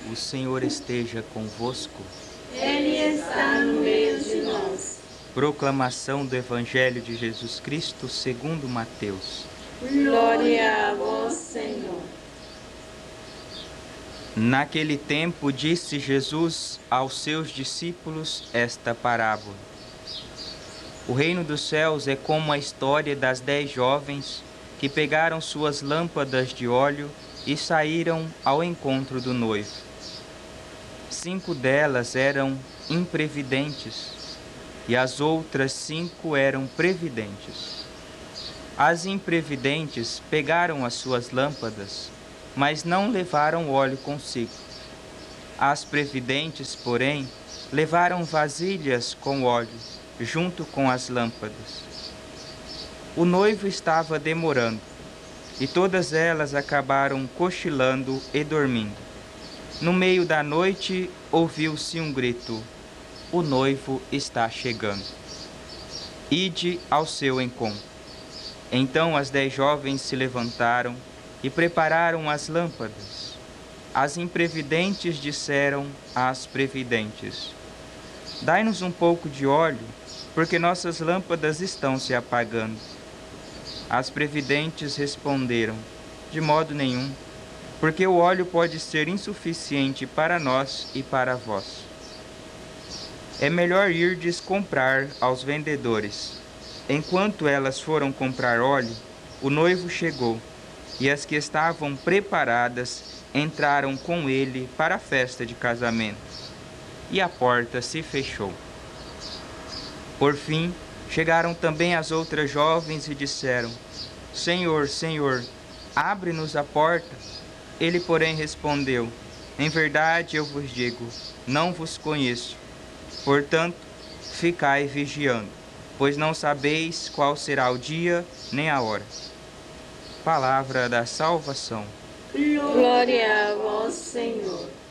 O Senhor esteja convosco. Ele está no meio de nós. Proclamação do Evangelho de Jesus Cristo segundo Mateus. Glória a vós, Senhor. Naquele tempo disse Jesus aos seus discípulos esta parábola. O reino dos céus é como a história das 10 jovens que pegaram suas lâmpadas de óleo e saíram ao encontro do noivo. 5 delas eram imprevidentes e as outras 5 eram previdentes. As imprevidentes pegaram as suas lâmpadas, mas não levaram óleo consigo. As previdentes, porém, levaram vasilhas com óleo, junto com as lâmpadas. O noivo estava demorando, e todas elas acabaram cochilando e dormindo. No meio da noite, ouviu-se um grito: o noivo está chegando. Ide ao seu encontro. Então as 10 jovens se levantaram e prepararam as lâmpadas. As imprevidentes disseram às previdentes: dai-nos um pouco de óleo, porque nossas lâmpadas estão se apagando. As previdentes responderam: de modo nenhum, porque o óleo pode ser insuficiente para nós e para vós. É melhor irdes comprar aos vendedores. Enquanto elas foram comprar óleo, o noivo chegou, e as que estavam preparadas entraram com ele para a festa de casamento, e a porta se fechou. Por fim, chegaram também as outras jovens e disseram: Senhor, Senhor, abre-nos a porta. Ele, porém, respondeu: em verdade eu vos digo, não vos conheço. Portanto, ficai vigiando, pois não sabeis qual será o dia nem a hora. Palavra da salvação. Glória a vós, Senhor.